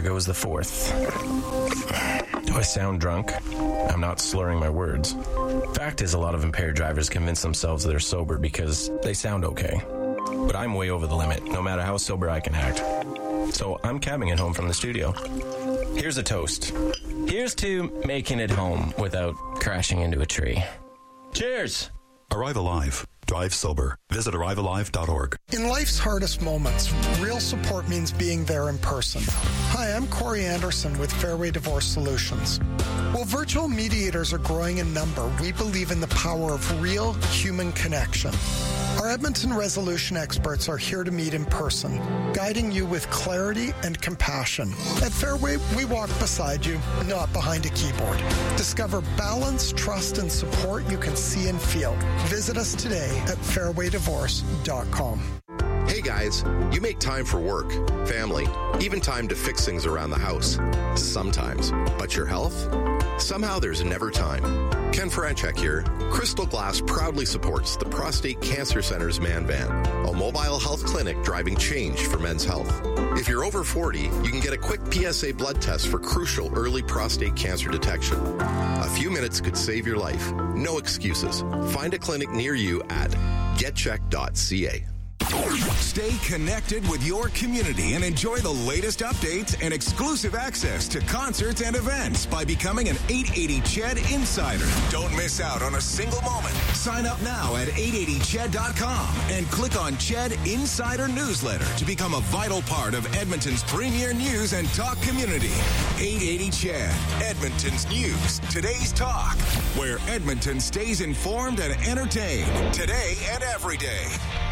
goes the fourth. Do I sound drunk? I'm not slurring my words. Fact is, a lot of impaired drivers convince themselves they're sober because they sound okay. But I'm way over the limit, no matter how sober I can act. So I'm cabbing it home from the studio. Here's a toast. Here's to making it home without crashing into a tree. Cheers! Arrive Alive. Drive sober. Visit arrivealive.org. In life's hardest moments, real support means being there in person. Hi, I'm Corey Anderson with Fairway Divorce Solutions. While virtual mediators are growing in number, we believe in the power of real human connection. Our Edmonton resolution experts are here to meet in person, guiding you with clarity and compassion. At Fairway, we walk beside you, not behind a keyboard. Discover balance, trust, and support you can see and feel. Visit us today at fairwaydivorce.com. Hey guys, you make time for work, family, even time to fix things around the house. Sometimes. But your health? Somehow there's never time. Ken Franchek here. Crystal Glass proudly supports the Prostate Cancer Center's Man Van, a mobile health clinic driving change for men's health. If you're over 40, you can get a quick PSA blood test for crucial early prostate cancer detection. A few minutes could save your life. No excuses. Find a clinic near you at getcheck.ca. Stay connected with your community and enjoy the latest updates and exclusive access to concerts and events by becoming an 880 CHED Insider. Don't miss out on a single moment. Sign up now at 880ched.com and click on CHED Insider Newsletter to become a vital part of Edmonton's premier news and talk community. 880 CHED, Edmonton's news, today's talk, where Edmonton stays informed and entertained today and every day.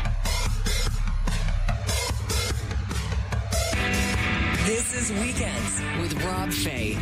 This is Weekends with Rob Fay.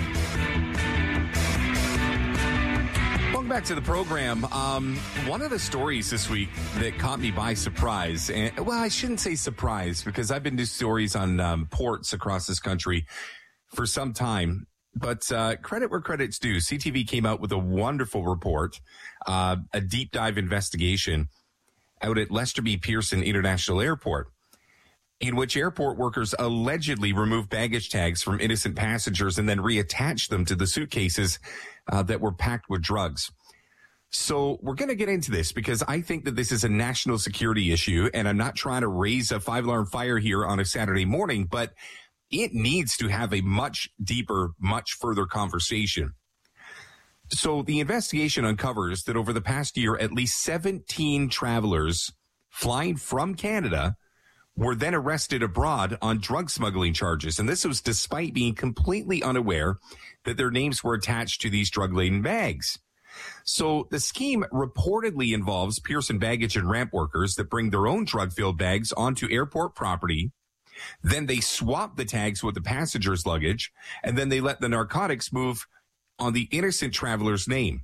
Welcome back to the program. One of the stories this week that caught me by surprise, and well, I shouldn't say surprise because I've been doing stories on ports across this country for some time, but credit where credit's due. CTV came out with a wonderful report, a deep dive investigation out at Lester B. Pearson International Airport, in which airport workers allegedly removed baggage tags from innocent passengers and then reattached them to the suitcases that were packed with drugs. So we're going to get into this because I think that this is a national security issue, and I'm not trying to raise a five-alarm fire here on a Saturday morning, but it needs to have a much deeper, much further conversation. So the investigation uncovers that over the past year, at least 17 travelers flying from Canada were then arrested abroad on drug smuggling charges. And this was despite being completely unaware that their names were attached to these drug-laden bags. So the scheme reportedly involves Pearson baggage and ramp workers that bring their own drug-filled bags onto airport property. Then they swap the tags with the passenger's luggage, and then they let the narcotics move on the innocent traveler's name.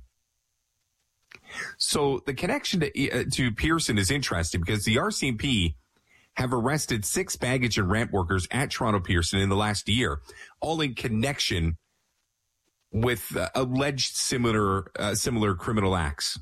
So the connection to Pearson is interesting because the RCMP have arrested 6 baggage and ramp workers at Toronto Pearson in the last year, all in connection with alleged similar criminal acts.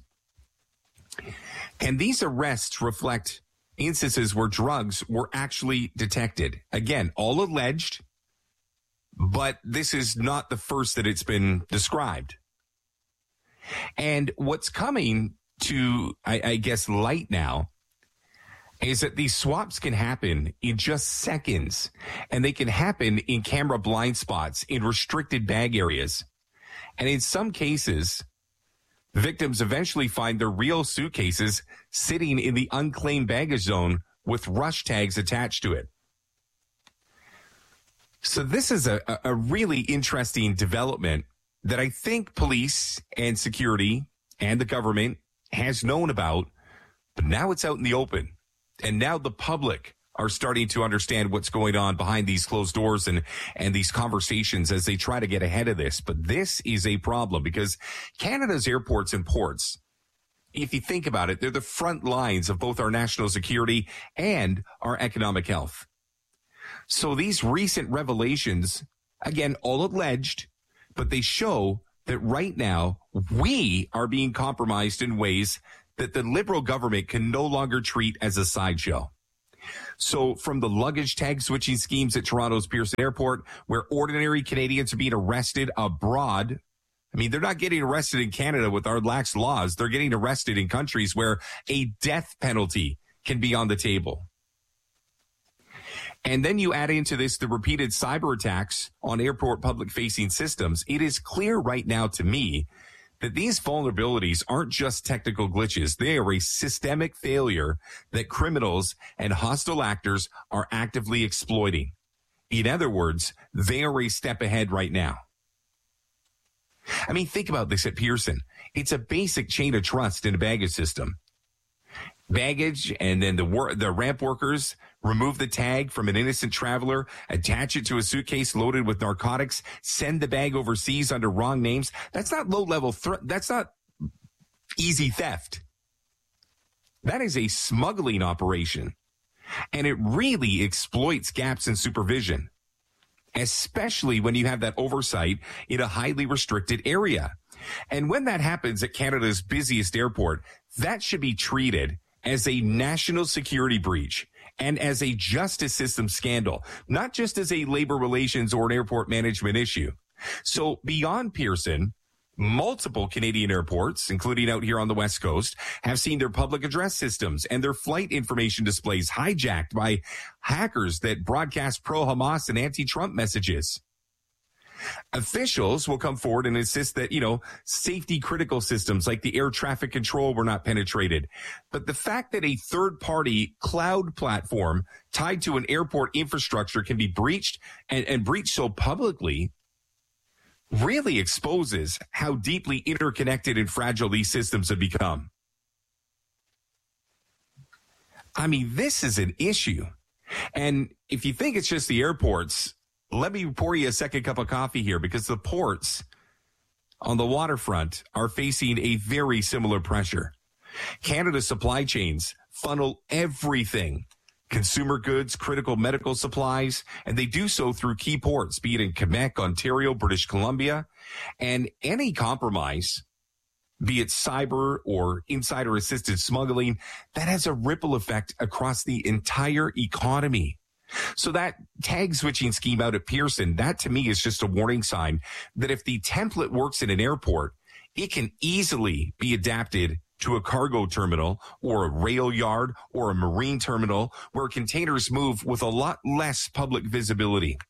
And these arrests reflect instances where drugs were actually detected. Again, all alleged, but this is not the first that it's been described. And what's coming to, I guess, light now is that these swaps can happen in just seconds, and they can happen in camera blind spots in restricted bag areas. And in some cases, victims eventually find their real suitcases sitting in the unclaimed baggage zone with rush tags attached to it. So this is a really interesting development that I think police and security and the government has known about, but now it's out in the open. And now the public are starting to understand what's going on behind these closed doors and these conversations as they try to get ahead of this. But this is a problem because Canada's airports and ports, if you think about it, they're the front lines of both our national security and our economic health. So these recent revelations, again, all alleged, but they show that right now we are being compromised in ways that the Liberal government can no longer treat as a sideshow. So from the luggage tag switching schemes at Toronto's Pearson Airport, where ordinary Canadians are being arrested abroad. I mean, they're not getting arrested in Canada with our lax laws. They're getting arrested in countries where a death penalty can be on the table. And then you add into this the repeated cyber attacks on airport public-facing systems. It is clear right now to me that these vulnerabilities aren't just technical glitches. They are a systemic failure that criminals and hostile actors are actively exploiting. In other words, they are a step ahead right now. I mean, think about this at Pearson. It's a basic chain of trust in a baggage system. Baggage, and then the ramp workers remove the tag from an innocent traveler, attach it to a suitcase loaded with narcotics, send the bag overseas under wrong names. That's not low-level that's not easy theft. That is a smuggling operation, and it really exploits gaps in supervision, especially when you have that oversight in a highly restricted area. And when that happens at Canada's busiest airport, that should be treated as a national security breach and as a justice system scandal, not just as a labor relations or an airport management issue. So beyond Pearson, multiple Canadian airports, including out here on the West Coast, have seen their public address systems and their flight information displays hijacked by hackers that broadcast pro-Hamas and anti-Trump messages. Officials will come forward and insist that, safety critical systems like the air traffic control were not penetrated. But the fact that a third-party cloud platform tied to an airport infrastructure can be breached and breached so publicly really exposes how deeply interconnected and fragile these systems have become. I mean, this is an issue. And if you think it's just the airports, let me pour you a second cup of coffee here, because the ports on the waterfront are facing a very similar pressure. Canada's supply chains funnel everything, consumer goods, critical medical supplies, and they do so through key ports, be it in Quebec, Ontario, British Columbia. And any compromise, be it cyber or insider-assisted smuggling, that has a ripple effect across the entire economy. So that tag switching scheme out at Pearson, that to me is just a warning sign that if the template works in an airport, it can easily be adapted to a cargo terminal or a rail yard or a marine terminal where containers move with a lot less public visibility.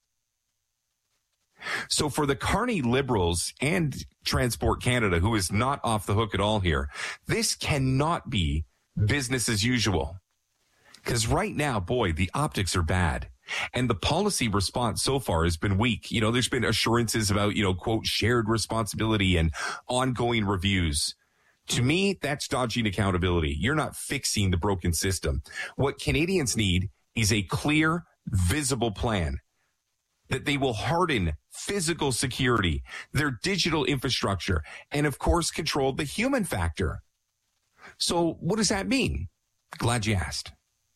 So for the Carney Liberals and Transport Canada, who is not off the hook at all here, this cannot be business as usual. Because right now, boy, the optics are bad. And the policy response so far has been weak. There's been assurances about, quote, shared responsibility and ongoing reviews. To me, that's dodging accountability. You're not fixing the broken system. What Canadians need is a clear, visible plan that they will harden physical security, their digital infrastructure, and of course, control the human factor. So what does that mean? Glad you asked.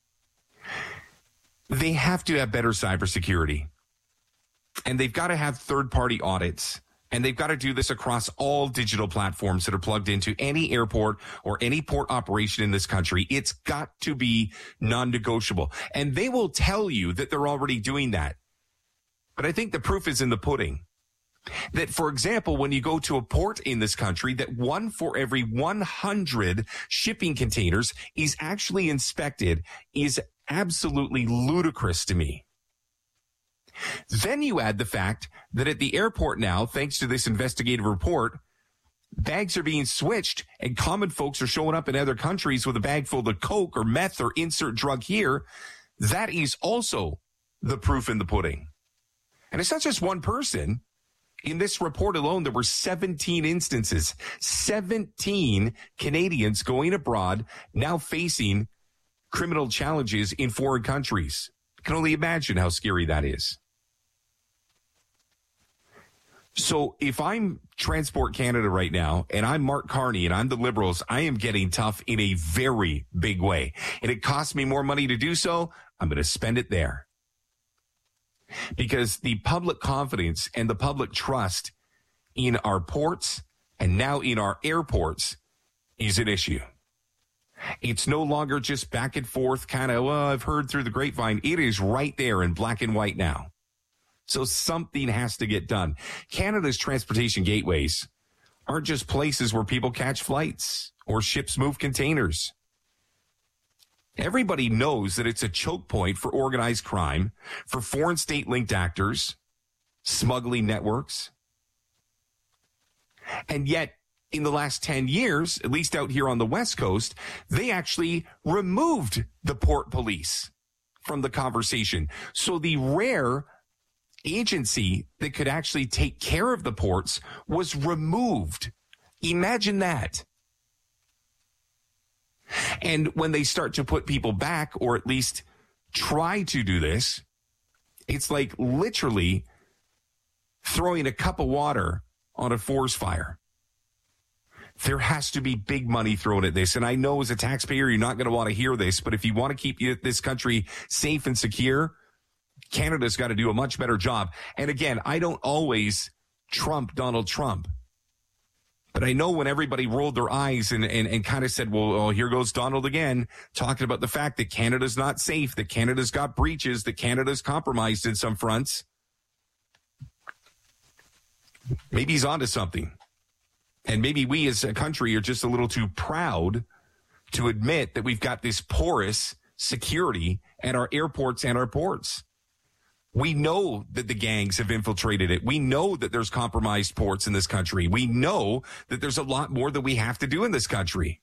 They have to have better cybersecurity, and they've got to have third-party audits, and they've got to do this across all digital platforms that are plugged into any airport or any port operation in this country. It's got to be non-negotiable, and they will tell you that they're already doing that. But I think the proof is in the pudding. That, for example, when you go to a port in this country, that 1 for every 100 shipping containers is actually inspected is absolutely ludicrous to me. Then you add the fact that at the airport now, thanks to this investigative report, bags are being switched and common folks are showing up in other countries with a bag full of coke or meth or insert drug here. That is also the proof in the pudding. And it's not just one person. In this report alone, there were 17 instances, 17 Canadians going abroad now facing criminal challenges in foreign countries. I can only imagine how scary that is. So if I'm Transport Canada right now, and I'm Mark Carney, and I'm the Liberals, I am getting tough in a very big way. And it costs me more money to do so. I'm going to spend it there. Because the public confidence and the public trust in our ports and now in our airports is an issue. It's no longer just back and forth kind of, well, I've heard through the grapevine. It is right there in black and white now. So something has to get done. Canada's transportation gateways aren't just places where people catch flights or ships move containers. Everybody knows that it's a choke point for organized crime, for foreign state-linked actors, smuggling networks. And yet, in the last 10 years, at least out here on the West Coast, they actually removed the port police from the conversation. So the rare agency that could actually take care of the ports was removed. Imagine that. And when they start to put people back, or at least try to do this, it's like literally throwing a cup of water on a forest fire. There has to be big money thrown at this. And I know as a taxpayer, you're not going to want to hear this, but if you want to keep this country safe and secure, Canada's got to do a much better job. And again, I don't always trump Donald Trump. But I know when everybody rolled their eyes and kind of said, well, here goes Donald again, talking about the fact that Canada's not safe, that Canada's got breaches, that Canada's compromised in some fronts. Maybe he's onto something. And maybe we as a country are just a little too proud to admit that we've got this porous security at our airports and our ports. We know that the gangs have infiltrated it. We know that there's compromised ports in this country. We know that there's a lot more that we have to do in this country.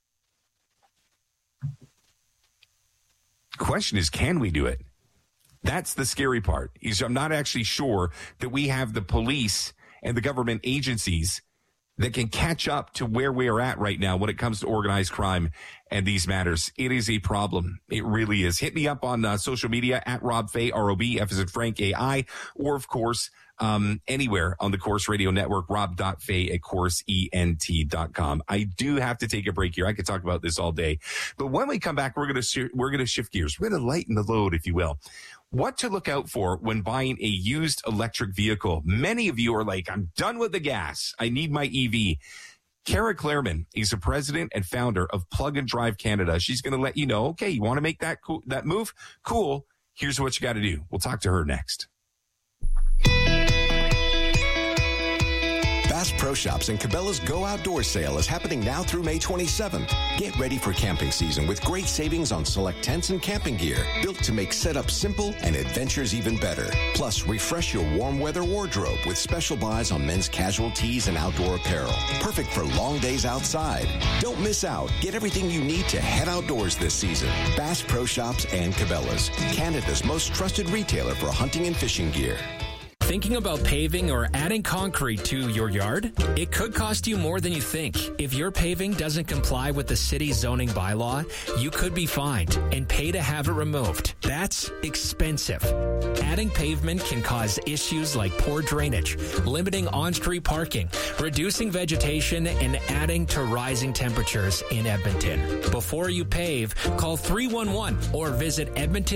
The question is, can we do it? That's the scary part. I'm not actually sure that we have the police and the government agencies that can catch up to where we are at right now when it comes to organized crime and these matters. It is a problem. It really is. Hit me up on social media at Rob Fay, R-O-B, F as in Frank, A-I, or of course, anywhere on the Corus Radio Network, rob.fay at corusent.com. I do have to take a break here. I could talk about this all day. But when we come back, we're going to shift gears. We're going to lighten the load, if you will. What to look out for when buying a used electric vehicle. Many of you are like, I'm done with the gas. I need my EV. Kara Clairman is the president and founder of Plug and Drive Canada. She's going to let you know, okay, you want to make that move? Cool. Here's what you got to do. We'll talk to her next. Bass Pro Shops and Cabela's Go Outdoor Sale is happening now through May 27th. Get ready for camping season with great savings on select tents and camping gear, built to make setup simple and adventures even better. Plus, refresh your warm weather wardrobe with special buys on men's casual tees and outdoor apparel. Perfect for long days outside. Don't miss out. Get everything you need to head outdoors this season. Bass Pro Shops and Cabela's, Canada's most trusted retailer for hunting and fishing gear. Thinking about paving or adding concrete to your yard? It could cost you more than you think. If your paving doesn't comply with the city's zoning bylaw, you could be fined and pay to have it removed. That's expensive. Adding pavement can cause issues like poor drainage, limiting on-street parking, reducing vegetation, and adding to rising temperatures in Edmonton. Before you pave, call 311 or visit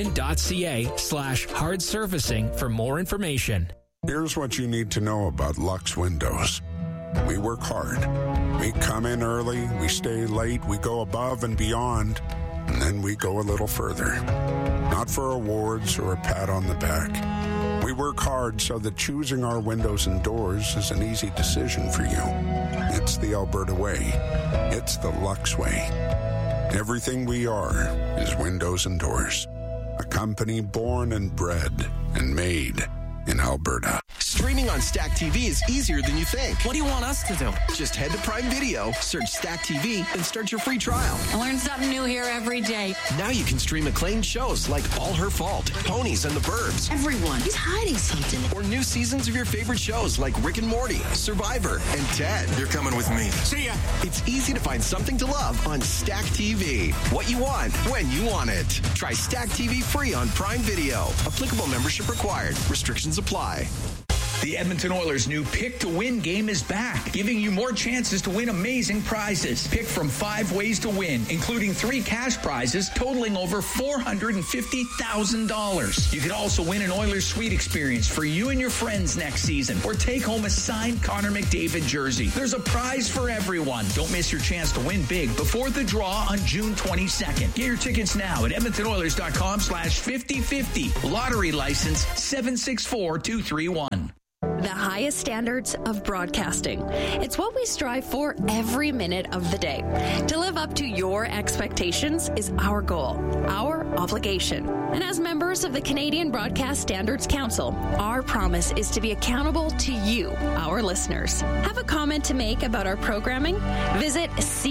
edmonton.ca/hard surfacing for more information. Here's what you need to know about Lux Windows. We work hard. We come in early, we stay late, we go above and beyond, and then we go a little further. Not for awards or a pat on the back. We work hard so that choosing our windows and doors is an easy decision for you. It's the Alberta way. It's the Lux way. Everything we are is windows and doors. A company born and bred and made in Alberta. Streaming on Stack TV is easier than you think. What do you want us to do? Just head to Prime Video, search Stack TV, and start your free trial. I learn something new here every day. Now you can stream acclaimed shows like All Her Fault, Ponies and the Burbs. Everyone is hiding something. Or new seasons of your favorite shows like Rick and Morty, Survivor, and Ted. You're coming with me. See ya. It's easy to find something to love on Stack TV. What you want, when you want it. Try Stack TV free on Prime Video. Applicable membership required. Restrictions apply. The Edmonton Oilers' new Pick to Win game is back, giving you more chances to win amazing prizes. Pick from 5 ways to win, including 3 cash prizes totaling over $450,000. You could also win an Oilers suite experience for you and your friends next season, or take home a signed Connor McDavid jersey. There's a prize for everyone. Don't miss your chance to win big before the draw on June 22nd. Get your tickets now at EdmontonOilers.com/5050. Lottery license 764231. The highest standards of broadcasting. It's what we strive for every minute of the day. To live up to your expectations is our goal, our obligation. And as members of the Canadian Broadcast Standards Council, our promise is to be accountable to you, our listeners. Have a comment to make about our programming? Visit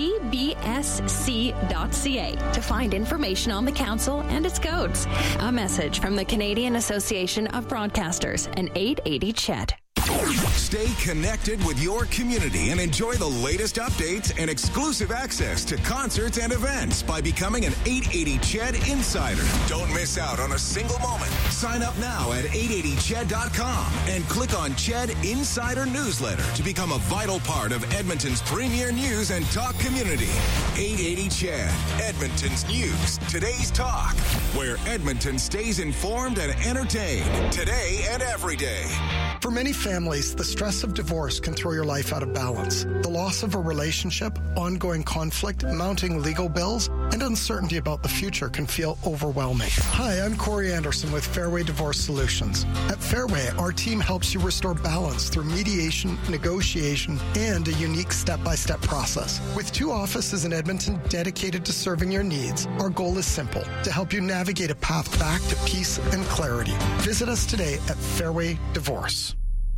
cbsc.ca to find information on the council and its codes. A message from the Canadian Association of Broadcasters and 880 CHED. Stay connected with your community and enjoy the latest updates and exclusive access to concerts and events by becoming an 880 CHED Insider. Don't miss out on a single moment. Sign up now at 880ched.com and click on CHED Insider Newsletter to become a vital part of Edmonton's premier news and talk community. 880 CHED, Edmonton's news, today's talk, where Edmonton stays informed and entertained today and every day. For many families, the stress of divorce can throw your life out of balance. The loss of a relationship, ongoing conflict, mounting legal bills, and uncertainty about the future can feel overwhelming. Hi, I'm Corey Anderson with Fairway Divorce Solutions. At Fairway, our team helps you restore balance through mediation, negotiation, and a unique step-by-step process. With 2 offices in Edmonton dedicated to serving your needs, our goal is simple: to help you navigate a path back to peace and clarity. Visit us today at Fairway Divorce.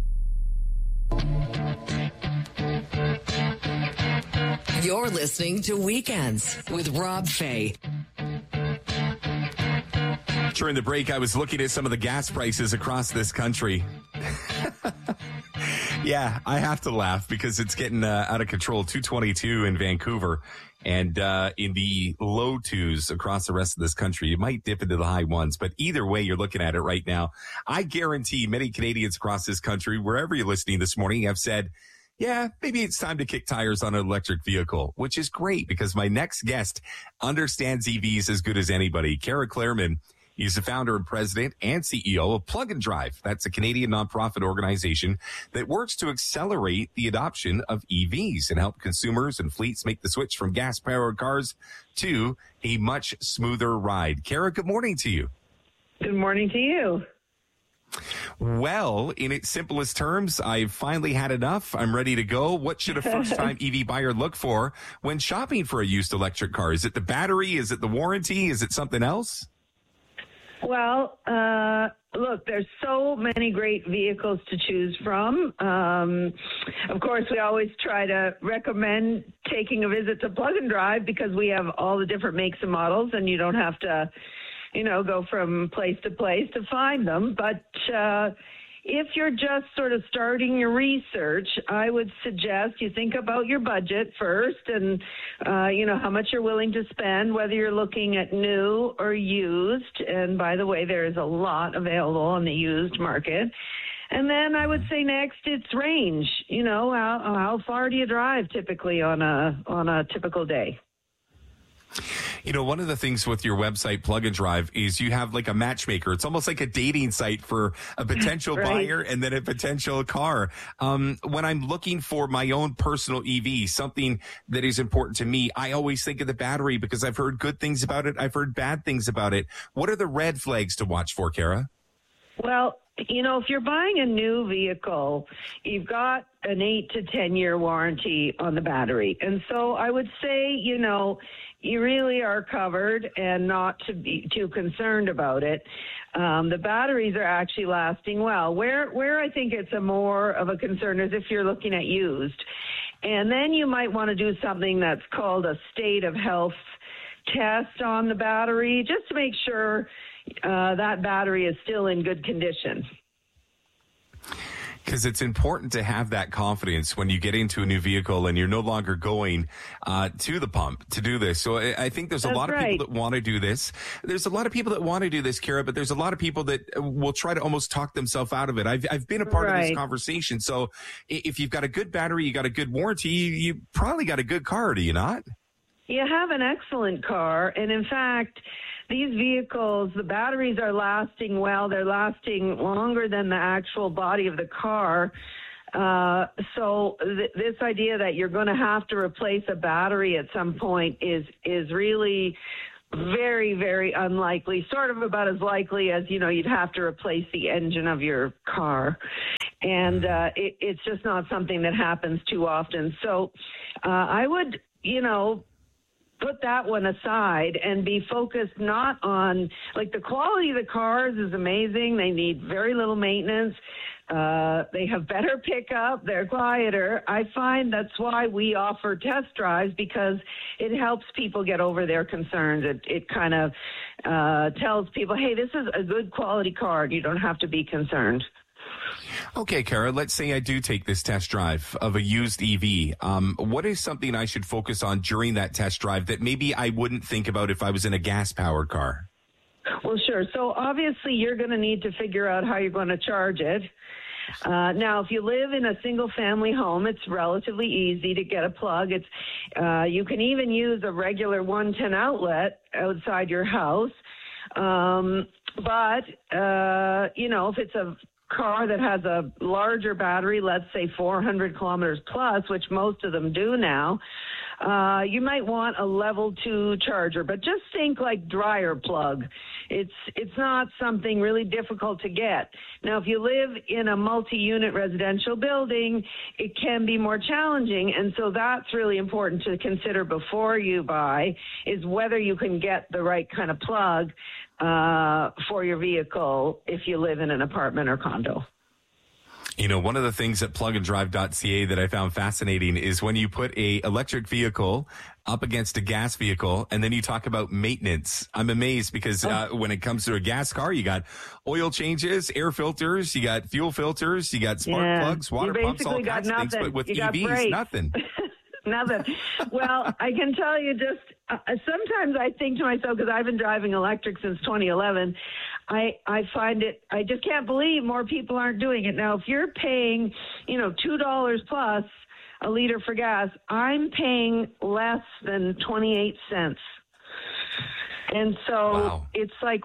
You're listening to Weekends with Rob Fay. During the break, I was looking at some of the gas prices across this country. Yeah, I have to laugh because it's getting out of control. $2.22 in Vancouver, and in the low 2s across the rest of this country. You might dip into the high 1s, but either way you're looking at it right now, I guarantee many Canadians across this country, wherever you're listening this morning, have said, yeah, maybe it's time to kick tires on an electric vehicle, which is great because my next guest understands EVs as good as anybody. Kara Clairman. He's the founder and president and CEO of Plug and Drive. That's a Canadian nonprofit organization that works to accelerate the adoption of EVs and help consumers and fleets make the switch from gas-powered cars to a much smoother ride. Kara, good morning to you. Good morning to you. Well, in its simplest terms, I've finally had enough. I'm ready to go. What should a first-time EV buyer look for when shopping for a used electric car? Is it the battery? Is it the warranty? Is it something else? Well, look, there's so many great vehicles to choose from. Of course, we always try to recommend taking a visit to Plug and Drive because we have all the different makes and models, and you don't have to, go from place to place to find them. But if you're just sort of starting your research, I would suggest you think about your budget first and, how much you're willing to spend, whether you're looking at new or used. And by the way, there is a lot available on the used market. And then I would say next, it's range. How far do you drive typically on a typical day? One of the things with your website, Plug and Drive, is you have like a matchmaker. It's almost like a dating site for a potential buyer and then a potential car. When I'm looking for my own personal EV, something that is important to me, I always think of the battery because I've heard good things about it. I've heard bad things about it. What are the red flags to watch for, Kara? Well, if you're buying a new vehicle, you've got an 8 to 10 year warranty on the battery. And so I would say, you really are covered and not to be too concerned about it. The batteries are actually lasting well. Where I think it's a more of a concern is if you're looking at used. And then you might want to do something that's called a state of health test on the battery, just to make sure that battery is still in good condition. Because it's important to have that confidence when you get into a new vehicle and you're no longer going to the pump to do this. So I think there's a lot of people that want to do this. There's a lot of people that want to do this, Kara, but there's a lot of people that will try to almost talk themselves out of it. I've been a part of this conversation. So if you've got a good battery, you got a good warranty, you probably got a good car, do you not? You have an excellent car. And in fact, these vehicles, the batteries are lasting well. They're lasting longer than the actual body of the car. So this idea that you're going to have to replace a battery at some point is really very, very unlikely, sort of about as likely as, you'd have to replace the engine of your car. And it's just not something that happens too often. So I would, put that one aside and be focused not on, the quality of the cars is amazing. They need very little maintenance. They have better pickup. They're quieter. I find that's why we offer test drives, because it helps people get over their concerns. It kind of tells people, hey, this is a good quality car. You don't have to be concerned. Okay, Kara, let's say I do take this test drive of a used EV. What is something I should focus on during that test drive that maybe I wouldn't think about if I was in a gas-powered car? Well, sure. So obviously you're going to need to figure out how you're going to charge it. Now, if you live in a single-family home, it's relatively easy to get a plug. You can even use a regular 110 outlet outside your house. But if it's a car that has a larger battery, let's say 400 kilometers plus, which most of them do now, you might want a level 2 charger, but just think like dryer plug. It's not something really difficult to get. Now, if you live in a multi-unit residential building, it can be more challenging, and so that's really important to consider before you buy, is whether you can get the right kind of plug for your vehicle if you live in an apartment or condo. One of the things at pluganddrive.ca that I found fascinating is when you put a electric vehicle up against a gas vehicle and then you talk about maintenance. I'm amazed because when it comes to a gas car, you got oil changes, air filters, you got fuel filters, you got spark plugs, water pumps, all kinds of things. But with EVs, nothing. Nothing. Well, I can tell you sometimes I think to myself, because I've been driving electric since 2011, I find I just can't believe more people aren't doing it. Now, if you're paying, $2 plus a liter for gas, I'm paying less than 28 cents. And so It's like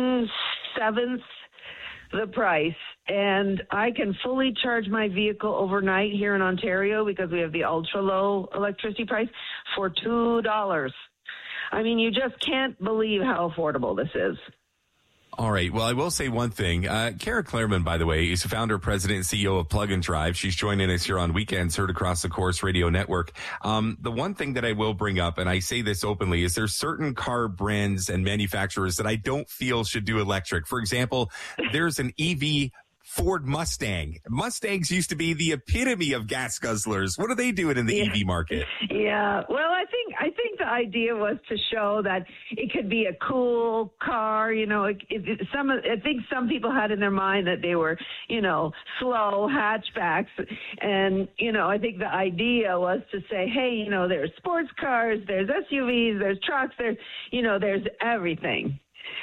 1/7 the price. And I can fully charge my vehicle overnight here in Ontario because we have the ultra low electricity price for $2. I mean, you just can't believe how affordable this is. All right. Well, I will say one thing. Kara Clairman, by the way, is the founder, president, and CEO of Plug and Drive. She's joining us here on Weekends, heard across the Corus Radio Network. The one thing that I will bring up, and I say this openly, is there's certain car brands and manufacturers that I don't feel should do electric. For example, there's an EV Ford Mustang. Mustangs used to be the epitome of gas guzzlers. What are they doing in the EV market? Yeah. Well, I think the idea was to show that it could be a cool car. I think some people had in their mind that they were, slow hatchbacks. And, I think the idea was to say, hey, there's sports cars, there's SUVs, there's trucks, there's everything.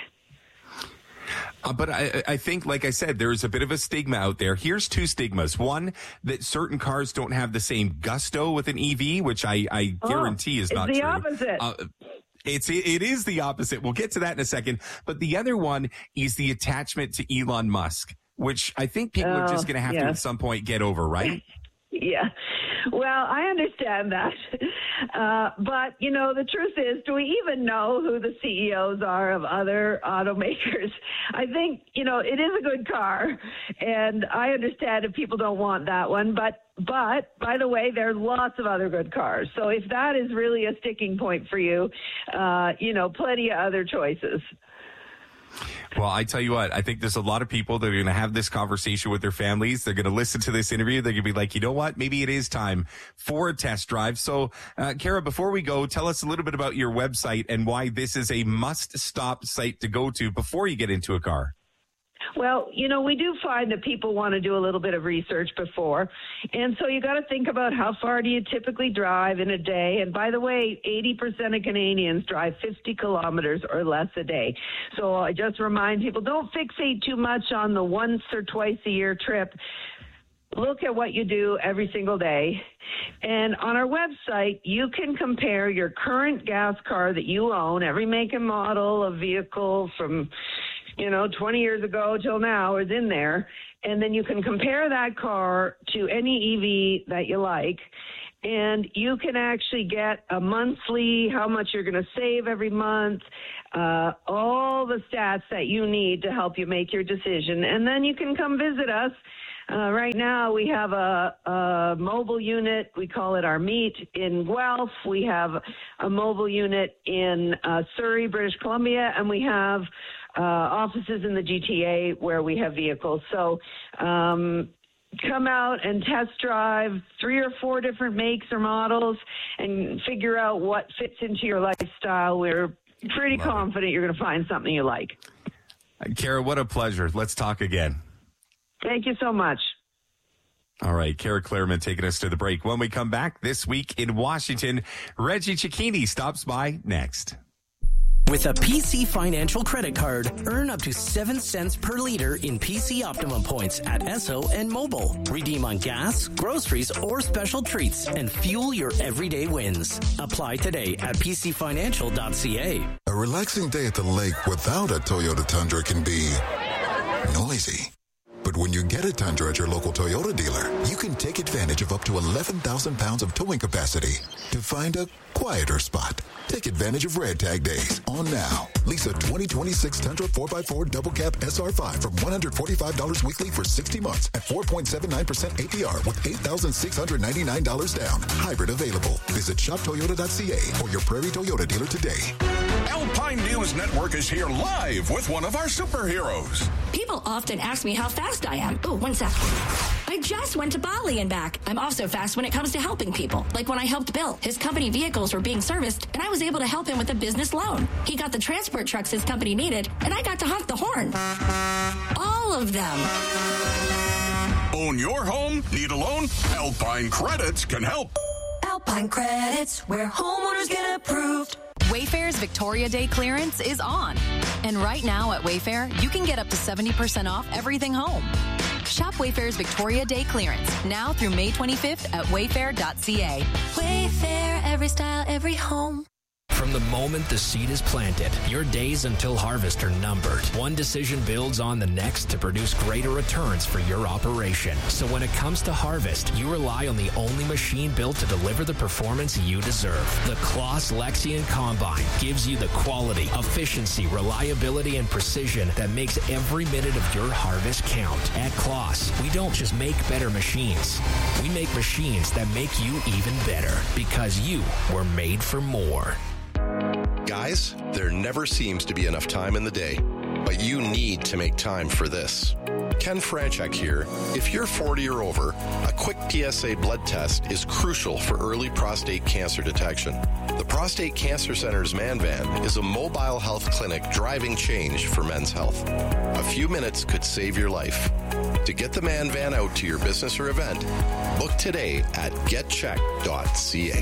But I think, like I said, there is a bit of a stigma out there. Here's two stigmas. One, that certain cars don't have the same gusto with an EV, which I guarantee is not true. It's the opposite. It is the opposite. We'll get to that in a second. But the other one is the attachment to Elon Musk, which I think people are just going to have to at some point get over, right? Yeah. Well, I understand that. But, the truth is, do we even know who the CEOs are of other automakers? I think, it is a good car, and I understand if people don't want that one. But by the way, there are lots of other good cars. So if that is really a sticking point for you, plenty of other choices. Well, I tell you what, I think there's a lot of people that are going to have this conversation with their families. They're going to listen to this interview. They're going to be like, you know what? Maybe it is time for a test drive. So, Kara, before we go, tell us a little bit about your website and why this is a must-stop site to go to before you get into a car. Well, we do find that people want to do a little bit of research before. And so you got to think about how far do you typically drive in a day. And by the way, 80% of Canadians drive 50 kilometers or less a day. So I just remind people, don't fixate too much on the once or twice a year trip. Look at what you do every single day. And on our website, you can compare your current gas car that you own, every make and model of vehicle from 20 years ago till now is in there. And then you can compare that car to any EV that you like. And you can actually get a monthly, how much you're going to save every month, all the stats that you need to help you make your decision. And then you can come visit us. Right now, we have a mobile unit. We call it our meet in Guelph. We have a mobile unit in Surrey, British Columbia, and we have offices in the GTA where we have vehicles. So come out and test drive 3 or 4 different makes or models and figure out what fits into your lifestyle. We're pretty confident you're going to find something you like. Kara, what a pleasure. Let's talk again. Thank you so much. All right, Kara Clairmont taking us to the break. When we come back this week in Washington, Reggie Cicchini stops by next. With a PC Financial credit card, earn up to 7 cents per liter in PC Optimum points at Esso and Mobile. Redeem on gas, groceries, or special treats and fuel your everyday wins. Apply today at pcfinancial.ca. A relaxing day at the lake without a Toyota Tundra can be noisy. But when you get a Tundra at your local Toyota dealer, you can take advantage of up to 11,000 pounds of towing capacity to find a quieter spot. Take advantage of Red Tag Days on now. Lease a 2026 Tundra 4x4 Double Cab SR5 from $145 weekly for 60 months at 4.79% APR with $8,699 down. Hybrid available. Visit shoptoyota.ca or your Prairie Toyota dealer today. Alpine News Network is here live with one of our superheroes. People often ask me how fast I am. Oh, 1 sec. I just went to Bali and back. I'm also fast when it comes to helping people. Like when I helped Bill. His company vehicles were being serviced, and I was able to help him with a business loan. He got the transport trucks his company needed, and I got to honk the horn. All of them. Own your home? Need a loan? Alpine Credits can help. Alpine Credits, where homeowners get approved. Wayfair's Victoria Day clearance is on. And right now at Wayfair, you can get up to 70% off everything home. Shop Wayfair's Victoria Day clearance now through May 25th at wayfair.ca. Wayfair, every style, every home. From the moment the seed is planted, your days until harvest are numbered. One decision builds on the next to produce greater returns for your operation. So when it comes to harvest, you rely on the only machine built to deliver the performance you deserve. The Claas Lexion Combine gives you the quality, efficiency, reliability, and precision that makes every minute of your harvest count. At Claas, we don't just make better machines. We make machines that make you even better because you were made for more. Guys, there never seems to be enough time in the day, but you need to make time for this. Ken Franchek here. If you're 40 or over, a quick PSA blood test is crucial for early prostate cancer detection. The Prostate Cancer Center's Man Van is a mobile health clinic driving change for men's health. A few minutes could save your life. To get the Man Van out to your business or event, book today at getcheck.ca.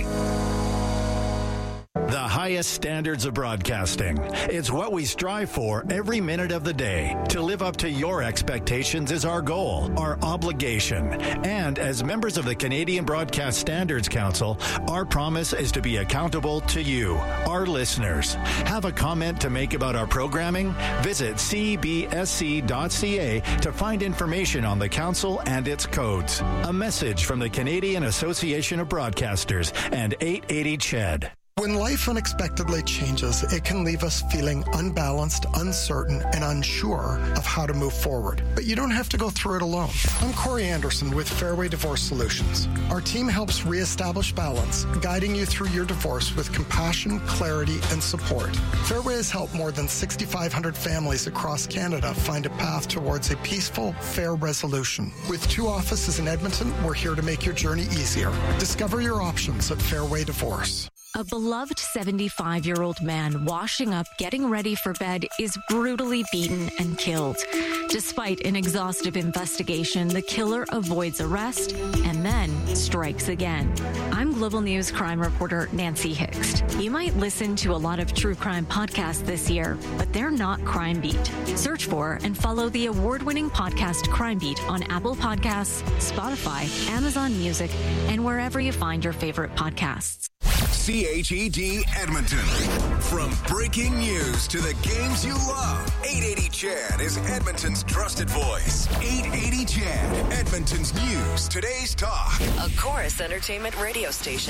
The highest standards of broadcasting. It's what we strive for every minute of the day. To live up to your expectations is our goal, our obligation. And as members of the Canadian Broadcast Standards Council, our promise is to be accountable to you, our listeners. Have a comment to make about our programming? Visit cbsc.ca to find information on the council and its codes. A message from the Canadian Association of Broadcasters and 880 CHED. When life unexpectedly changes, it can leave us feeling unbalanced, uncertain, and unsure of how to move forward. But you don't have to go through it alone. I'm Corey Anderson with Fairway Divorce Solutions. Our team helps reestablish balance, guiding you through your divorce with compassion, clarity, and support. Fairway has helped more than 6,500 families across Canada find a path towards a peaceful, fair resolution. With 2 offices in Edmonton, we're here to make your journey easier. Discover your options at Fairway Divorce. A beloved 75-year-old man washing up, getting ready for bed, is brutally beaten and killed. Despite an exhaustive investigation, the killer avoids arrest and then strikes again. I'm Global News crime reporter Nancy Hixt. You might listen to a lot of true crime podcasts this year, but they're not Crime Beat. Search for and follow the award-winning podcast Crime Beat on Apple Podcasts, Spotify, Amazon Music, and wherever you find your favorite podcasts. CHED Edmonton. From breaking news to the games you love, 880 CHED is Edmonton's trusted voice. 880 CHED, Edmonton's news, today's talk. A Chorus Entertainment radio station.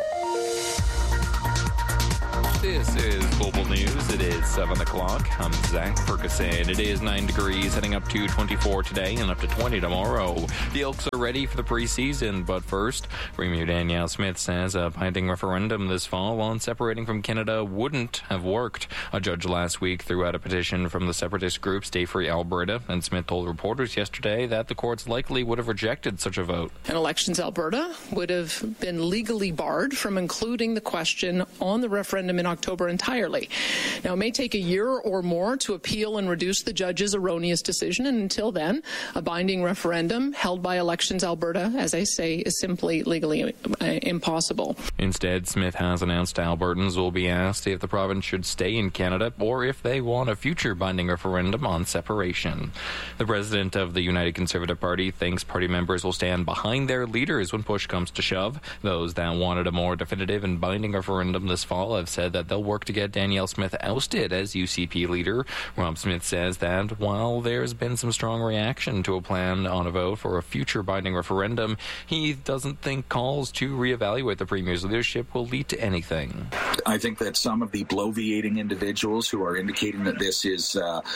This is Global News. It is 7 o'clock. I'm Zach Ferguson. It is 9 degrees, heading up to 24 today and up to 20 tomorrow. The Elks are ready for the preseason, but first, Premier Danielle Smith says a binding referendum this fall on separating from Canada wouldn't have worked. A judge last week threw out a petition from the separatist group Stay Free Alberta, and Smith told reporters yesterday that the courts likely would have rejected such a vote. And Elections Alberta would have been legally barred from including the question on the referendum in October entirely. Now, it may take a year or more to appeal and reduce the judge's erroneous decision, and until then, a binding referendum held by Elections Alberta, as I say, is simply legally impossible. Instead, Smith has announced Albertans will be asked if the province should stay in Canada or if they want a future binding referendum on separation. The president of the United Conservative Party thinks party members will stand behind their leaders when push comes to shove. Those that wanted a more definitive and binding referendum this fall have said that they'll work to get Danielle Smith ousted as UCP leader. Rob Smith says that while there's been some strong reaction to a plan on a vote for a future binding referendum, he doesn't think calls to reevaluate the Premier's leadership will lead to anything. I think that some of the bloviating individuals who are indicating that this is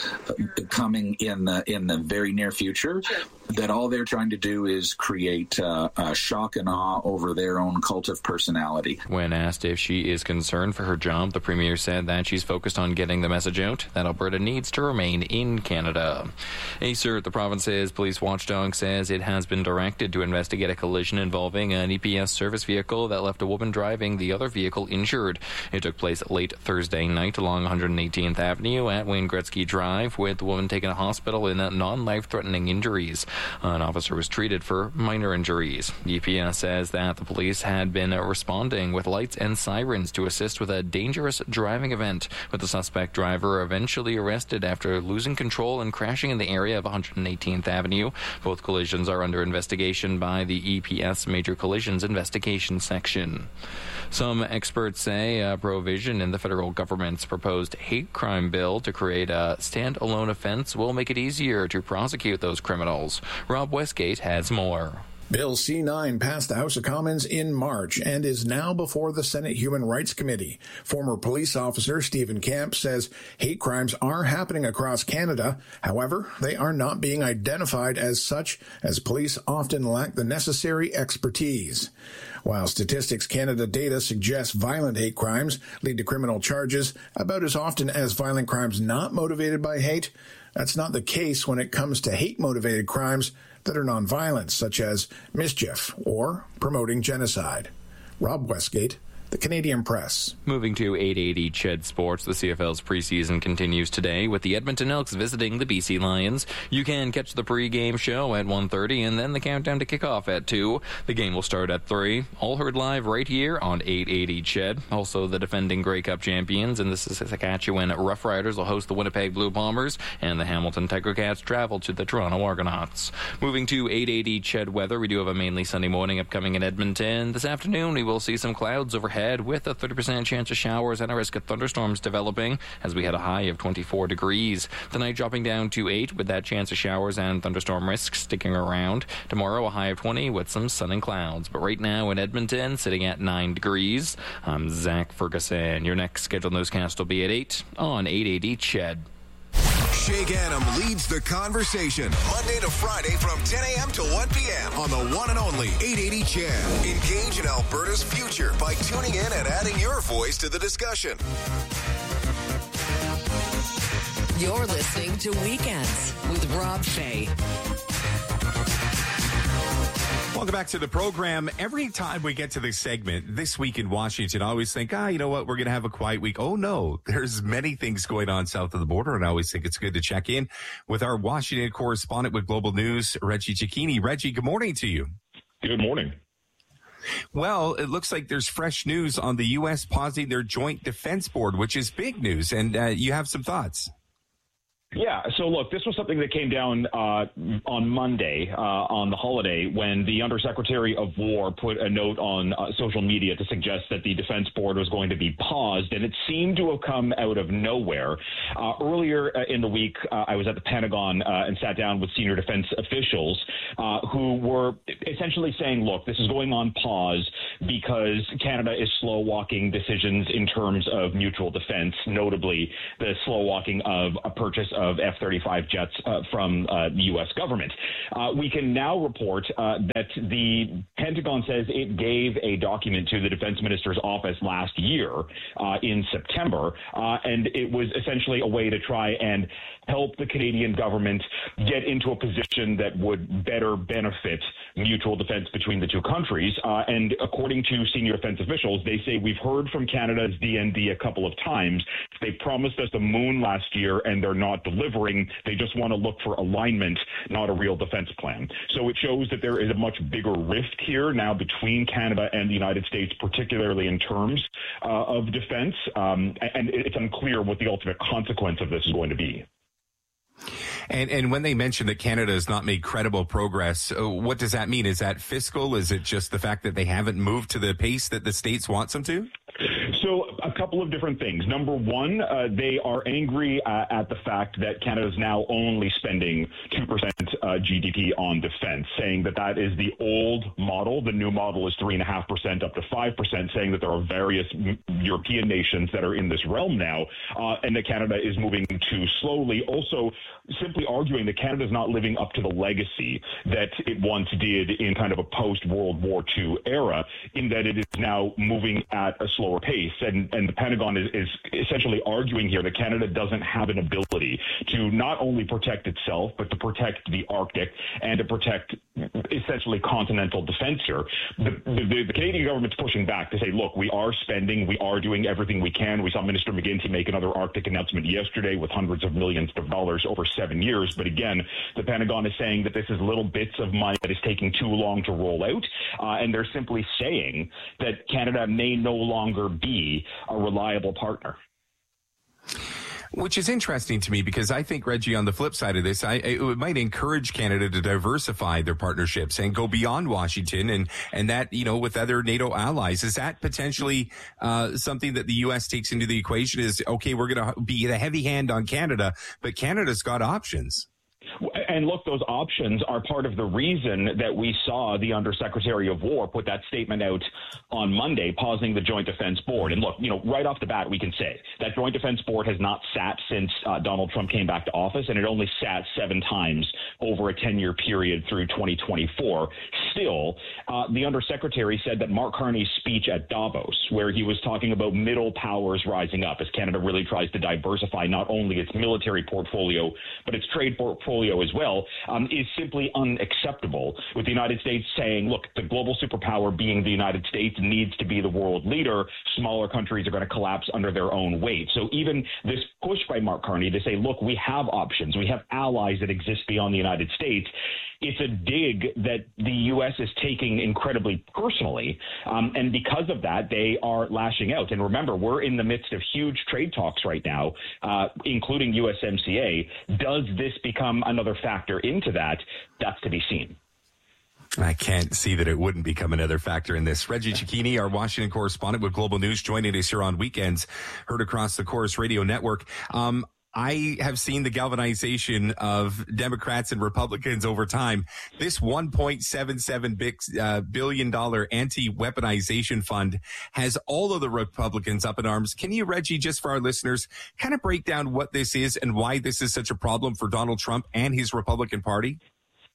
coming in the very near future, that all they're trying to do is create shock and awe over their own cult of personality. When asked if she is concerned for her job, the Premier said that she's focused on getting the message out that Alberta needs to remain in Canada. Acer, the province's police watchdog, says it has been directed to investigate a collision involving an EPS service vehicle that left a woman driving the other vehicle injured. It took place late Thursday night along 118th Avenue at Wayne Gretzky Drive, with the woman taken to hospital in non-life-threatening injuries. An officer was treated for minor injuries. EPS says that the police had been responding with lights and sirens to assist with a dangerous driving event, with the suspect driver eventually arrested after losing control and crashing in the area of 118th Avenue. Both collisions are under investigation by the EPS Major Collisions Investigation Section. Some experts say a provision in the federal government's proposed hate crime bill to create a standalone offense will make it easier to prosecute those criminals. Rob Westgate has more. Bill C-9 passed the House of Commons in March and is now before the Senate Human Rights Committee. Former police officer Stephen Camp says hate crimes are happening across Canada. However, they are not being identified as such, as police often lack the necessary expertise. While Statistics Canada data suggests violent hate crimes lead to criminal charges about as often as violent crimes not motivated by hate, that's not the case when it comes to hate-motivated crimes that are nonviolent, such as mischief or promoting genocide. Rob Westgate, The Canadian Press. Moving to 880 CHED Sports, the CFL's preseason continues today with the Edmonton Elks visiting the BC Lions. You can catch the pregame show at 1:30 and then the countdown to kickoff at 2. The game will start at 3. All heard live right here on 880 CHED. Also, the defending Grey Cup champions and the Saskatchewan Roughriders will host the Winnipeg Blue Bombers, and the Hamilton Tiger Cats travel to the Toronto Argonauts. Moving to 880 CHED weather, we do have a mainly sunny morning upcoming in Edmonton. This afternoon, we will see some clouds overhead with a 30% chance of showers and a risk of thunderstorms developing as we had a high of 24 degrees. Tonight dropping down to 8 with that chance of showers and thunderstorm risks sticking around. Tomorrow a high of 20 with some sun and clouds. But right now in Edmonton, sitting at 9 degrees. I'm Zach Ferguson. Your next scheduled newscast will be at 8 on 880 CHED. Shake Annam leads the conversation Monday to Friday from 10 a.m. to 1 p.m. on the one and only 880 CHED. Engage in Alberta's future by tuning in and adding your voice to the discussion. You're listening to Weekends with Rob Fay. Welcome back to the program. Every time we get to this segment, This Week in Washington, I always think, you know what, we're going to have a quiet week. Oh, no, there's many things going on south of the border, and I always think it's good to check in with our Washington correspondent with Global News, Reggie Cecchini. Reggie, good morning to you. Good morning. Well, it looks like there's fresh news on the U.S. pausing their Joint Defense Board, which is big news, and you have some thoughts. Yeah, so look, this was something that came down on Monday, on the holiday, when the Undersecretary of War put a note on social media to suggest that the Defense Board was going to be paused, and it seemed to have come out of nowhere. Earlier in the week, I was at the Pentagon and sat down with senior defense officials who were essentially saying, look, this is going on pause because Canada is slow-walking decisions in terms of mutual defense, notably the slow-walking of a purchase of F-35 jets from the U.S. government. We can now report that the Pentagon says it gave a document to the defense minister's office last year in September, and it was essentially a way to try and help the Canadian government get into a position that would better benefit mutual defense between the two countries. And according to senior defense officials, they say we've heard from Canada's DND a couple of times. They promised us the moon last year, and they're not delivering. They just want to look for alignment, not a real defense plan. So it shows that there is a much bigger rift here now between Canada and the United States, particularly in terms of defense. And it's unclear what the ultimate consequence of this is going to be. And when they mention that Canada has not made credible progress, what does that mean? Is that fiscal? Is it just the fact that they haven't moved to the pace that the states want them to? So a couple of different things. Number one, they are angry at the fact that Canada is now only spending 2% GDP on defense, saying that that is the old model. The new model is 3.5% up to 5%, saying that there are various European nations that are in this realm now, and that Canada is moving too slowly. Also, simply arguing that Canada is not living up to the legacy that it once did in kind of a post-World War II era, in that it is now moving at a slower pace. And the Pentagon is essentially arguing here that Canada doesn't have an ability to not only protect itself, but to protect the Arctic and to protect essentially continental defense here. The Canadian government's pushing back to say, look, we are spending, we are doing everything we can. We saw Minister McGuinty make another Arctic announcement yesterday with hundreds of millions of dollars over 7 years. But again, the Pentagon is saying that this is little bits of money that is taking too long to roll out. And they're simply saying that Canada may no longer be a reliable partner. Which is interesting to me because I think, Reggie, on the flip side of this, it might encourage Canada to diversify their partnerships and go beyond Washington and that, you know, with other NATO allies. Is that potentially something that the U.S. takes into the equation is, okay, we're going to be the heavy hand on Canada, but Canada's got options? And look, those options are part of the reason that we saw the Undersecretary of War put that statement out on Monday, pausing the Joint Defense Board. And look, you know, right off the bat, we can say that Joint Defense Board has not sat since Donald Trump came back to office, and it only sat 7 times over a 10-year period through 2024. Still, the Undersecretary said that Mark Carney's speech at Davos, where he was talking about middle powers rising up as Canada really tries to diversify not only its military portfolio, but its trade portfolio as well, is simply unacceptable, with the United States saying, look, the global superpower being the United States needs to be the world leader. Smaller countries are going to collapse under their own weight. So even this push by Mark Carney to say, look, we have options, we have allies that exist beyond the United States, it's a dig that the U.S. is taking incredibly personally. And because of that, they are lashing out. And remember, we're in the midst of huge trade talks right now, including USMCA. Does this become another factor into that? That's to be seen. I can't see that it wouldn't become another factor in this. Reggie Cecchini, our Washington correspondent with Global News, joining us here on weekends, heard across the Chorus Radio Network. I have seen the galvanization of Democrats and Republicans over time. This $1.77 billion anti-weaponization fund has all of the Republicans up in arms. Can you, Reggie, just for our listeners, kind of break down what this is and why this is such a problem for Donald Trump and his Republican Party?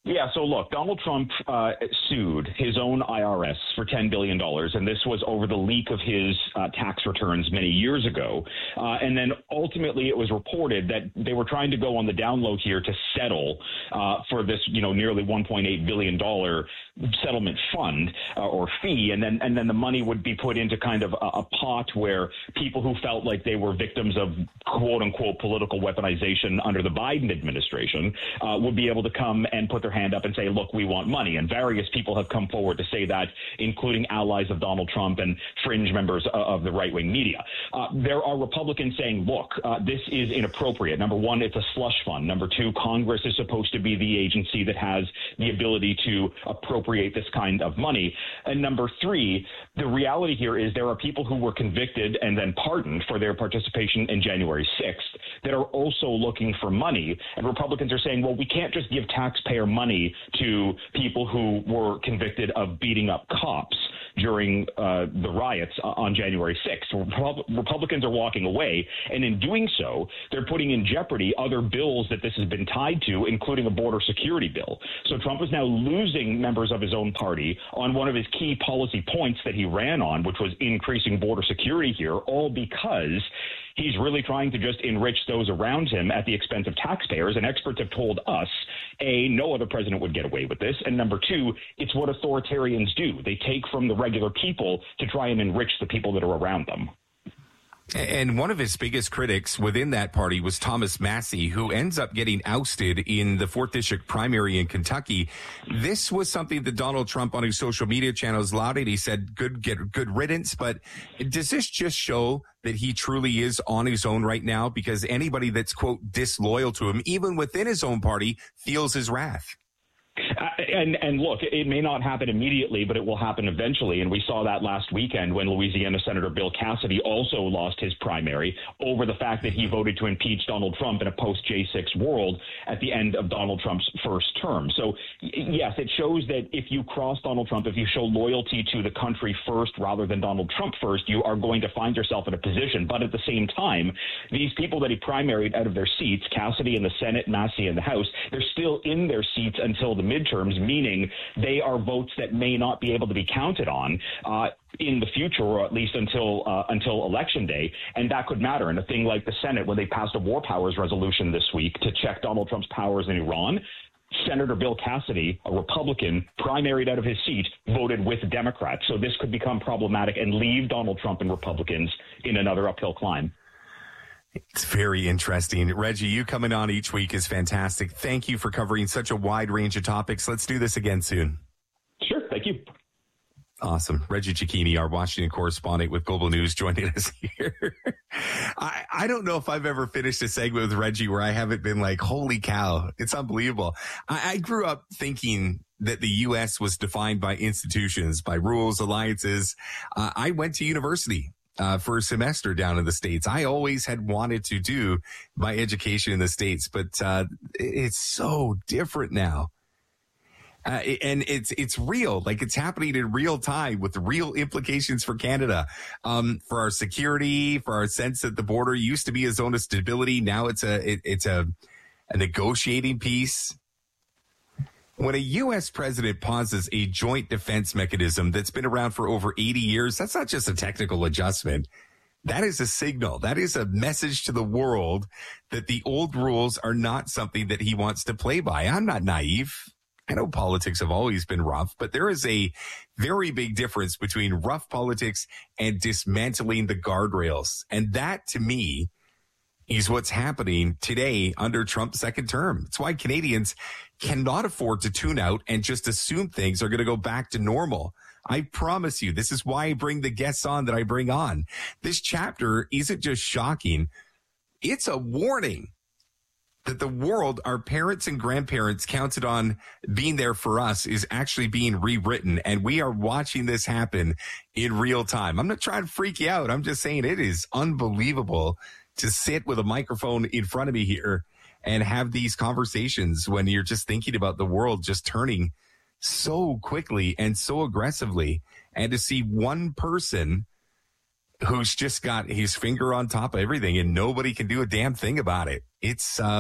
Yeah, so look, Donald Trump sued his own IRS for $10 billion, and this was over the leak of his tax returns many years ago. And then ultimately it was reported that they were trying to go on the down low here to settle for this, nearly $1.8 billion settlement fund or fee, and then the money would be put into kind of a pot where people who felt like they were victims of quote-unquote political weaponization under the Biden administration would be able to come and put their hand up and say, look, we want money. And various people have come forward to say that, including allies of Donald Trump and fringe members of the right-wing media. There are Republicans saying, look, this is inappropriate. Number one, it's a slush fund. Number two, Congress is supposed to be the agency that has the ability to appropriate this kind of money. And number three, the reality here is there are people who were convicted and then pardoned for their participation in January 6th that are also looking for money. And Republicans are saying, well, we can't just give taxpayer money to people who were convicted of beating up cops during the riots on January 6th. Republicans are walking away, and in doing so, they're putting in jeopardy other bills that this has been tied to, including a border security bill. So Trump is now losing members of his own party on one of his key policy points that he ran on, which was increasing border security here, all because he's really trying to just enrich those around him at the expense of taxpayers. And experts have told us, A, no other president would get away with this. And number two, it's what authoritarians do. They take from the regular people to try and enrich the people that are around them. And one of his biggest critics within that party was Thomas Massie, who ends up getting ousted in the 4th District primary in Kentucky. This was something that Donald Trump on his social media channels lauded. He said, good riddance. But does this just show that he truly is on his own right now? Because anybody that's, quote, disloyal to him, even within his own party, feels his wrath. And look, it may not happen immediately, but it will happen eventually. And we saw that last weekend when Louisiana Senator Bill Cassidy also lost his primary over the fact that he voted to impeach Donald Trump in a post-J6 world at the end of Donald Trump's first term. So, yes, it shows that if you cross Donald Trump, if you show loyalty to the country first rather than Donald Trump first, you are going to find yourself in a position. But at the same time, these people that he primaried out of their seats, Cassidy in the Senate, Massie in the House, they're still in their seats until the midterms, meaning they are votes that may not be able to be counted on in the future, or at least until Election Day, and that could matter. And a thing like the Senate, when they passed a war powers resolution this week to check Donald Trump's powers in Iran, Senator Bill Cassidy, a Republican, primaried out of his seat, voted with Democrats. So this could become problematic and leave Donald Trump and Republicans in another uphill climb. It's very interesting. Reggie, you coming on each week is fantastic. Thank you for covering such a wide range of topics. Let's do this again soon. Sure. Thank you. Awesome. Reggie Cecchini, our Washington correspondent with Global News, joining us here. I don't know if I've ever finished a segment with Reggie where I haven't been like, holy cow, it's unbelievable. I grew up thinking that the U.S. was defined by institutions, by rules, alliances. I went to university for a semester down in the States. I always had wanted to do my education in the States, but it's so different now. And it's real, like it's happening in real time with real implications for Canada, for our security, for our sense that the border used to be a zone of stability. Now it's a negotiating piece. When a U.S. president pauses a joint defense mechanism that's been around for over 80 years, that's not just a technical adjustment. That is a signal. That is a message to the world that the old rules are not something that he wants to play by. I'm not naive. I know politics have always been rough, but there is a very big difference between rough politics and dismantling the guardrails. And that, to me, is what's happening today under Trump's second term. It's why Canadians cannot afford to tune out and just assume things are going to go back to normal. I promise you, this is why I bring the guests on that I bring on. This chapter isn't just shocking. It's a warning that the world our parents and grandparents counted on being there for us is actually being rewritten. And we are watching this happen in real time. I'm not trying to freak you out. I'm just saying it is unbelievable to sit with a microphone in front of me here and have these conversations when you're just thinking about the world just turning so quickly and so aggressively. And to see one person who's just got his finger on top of everything and nobody can do a damn thing about it. It's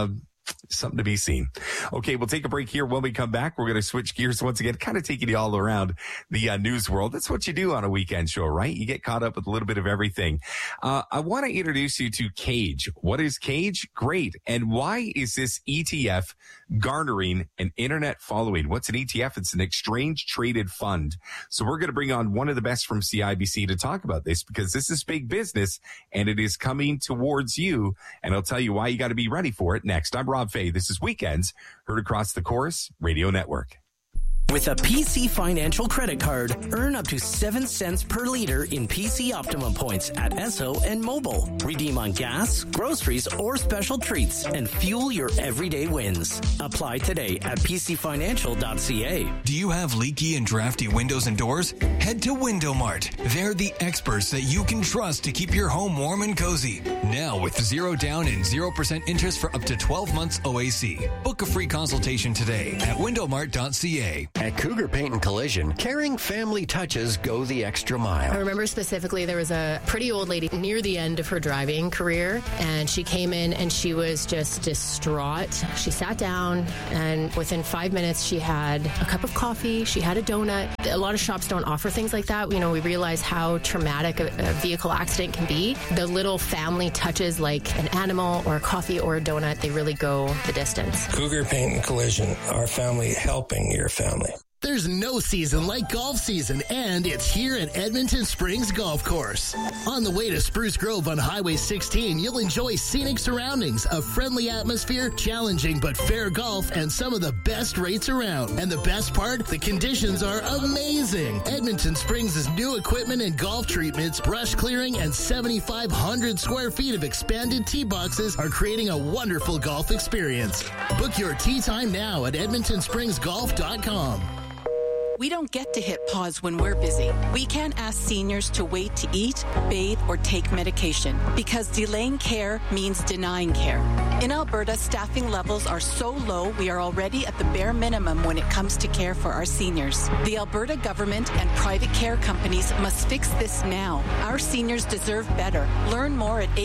something to be seen. Okay, we'll take a break here. When we come back, we're going to switch gears once again, kind of taking you all around the news world. That's what you do on a weekend show, right? You get caught up with a little bit of everything. I want to introduce you to Cage. What is Cage? Great. And why is this ETF garnering an internet following? What's an ETF? It's an exchange traded fund. So we're going to bring on one of the best from CIBC to talk about this, because this is big business and it is coming towards you. And I'll tell you why you got to be ready for it next. I'm Rob Fay. This is Weekends, heard across the Chorus Radio Network. With a PC Financial credit card, earn up to 7 cents per liter in PC Optimum points at Esso and Mobile. Redeem on gas, groceries, or special treats and fuel your everyday wins. Apply today at pcfinancial.ca. Do you have leaky and drafty windows and doors? Head to Window Mart. They're the experts that you can trust to keep your home warm and cozy. Now with 0 down and 0% interest for up to 12 months OAC. Book a free consultation today at windowmart.ca. At Cougar Paint and Collision, caring family touches go the extra mile. I remember specifically there was a pretty old lady near the end of her driving career, and she came in and she was just distraught. She sat down, and within 5 minutes she had a cup of coffee, she had a donut. A lot of shops don't offer things like that. You know, we realize how traumatic a vehicle accident can be. The little family touches like an animal or a coffee or a donut, they really go the distance. Cougar Paint and Collision, our family helping your family. There's no season like golf season, and it's here at Edmonton Springs Golf Course. On the way to Spruce Grove on Highway 16, you'll enjoy scenic surroundings, a friendly atmosphere, challenging but fair golf, and some of the best rates around. And the best part, the conditions are amazing. Edmonton Springs' new equipment and golf treatments, brush clearing, and 7,500 square feet of expanded tee boxes are creating a wonderful golf experience. Book your tee time now at edmontonspringsgolf.com. We don't get to hit pause when we're busy. We can't ask seniors to wait to eat, bathe, or take medication, because delaying care means denying care. In Alberta, staffing levels are so low, we are already at the bare minimum when it comes to care for our seniors. The Alberta government and private care companies must fix this now. Our seniors deserve better. Learn more at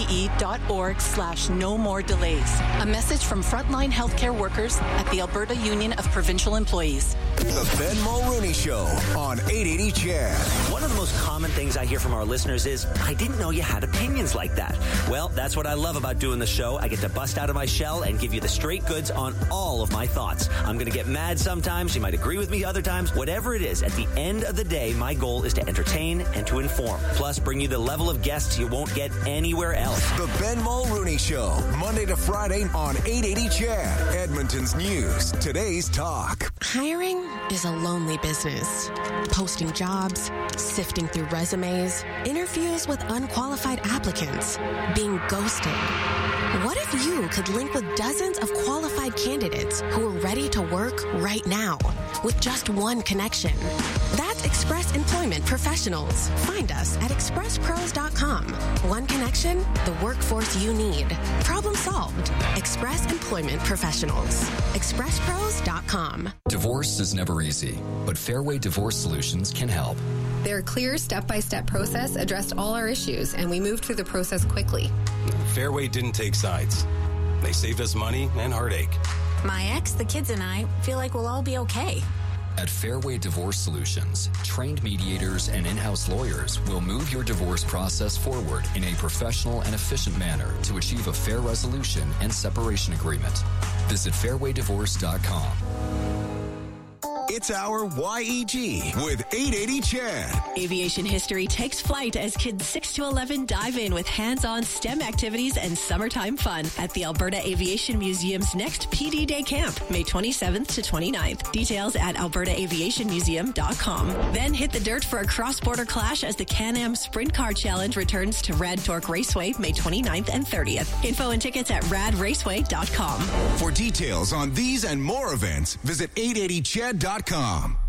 aupe.org/no more delays. A message from frontline healthcare workers at the Alberta Union of Provincial Employees. The Ben Mulrooney Show on 880 CHED. One of the most common things I hear from our listeners is, I didn't know you had opinions like that. Well, that's what I love about doing the show. I get to bust out of my shell and give you the straight goods on all of my thoughts. I'm going to get mad sometimes. You might agree with me other times. Whatever it is, at the end of the day, my goal is to entertain and to inform. Plus, bring you the level of guests you won't get anywhere else. The Ben Mulrooney Show, Monday to Friday on 880 CHED. Edmonton's news, today's talk. Hiring is a lonely business. Posting jobs, sifting through resumes, interviews with unqualified applicants, being ghosted. What if you could link with dozens of qualified candidates who are ready to work right now with just one connection? That's Express Employment Professionals. Find us at expresspros.com. One connection, the workforce you need. Problem solved. Express Employment Professionals. expresspros.com. Divorce is never easy, but Fairway Divorce Solutions can help. Their clear step-by-step process addressed all our issues, and we moved through the process quickly. Fairway didn't take sides. They saved us money and heartache. My ex, the kids, and I feel like we'll all be okay. At Fairway Divorce Solutions, trained mediators and in-house lawyers will move your divorce process forward in a professional and efficient manner to achieve a fair resolution and separation agreement. Visit fairwaydivorce.com. It's our YEG with 880 CHED. Aviation history takes flight as kids 6 to 11 dive in with hands-on STEM activities and summertime fun at the Alberta Aviation Museum's next PD Day Camp, May 27th to 29th. Details at albertaaviationmuseum.com. Then hit the dirt for a cross-border clash as the Can-Am Sprint Car Challenge returns to Rad Torque Raceway, May 29th and 30th. Info and tickets at radraceway.com. For details on these and more events, visit 880ched.com.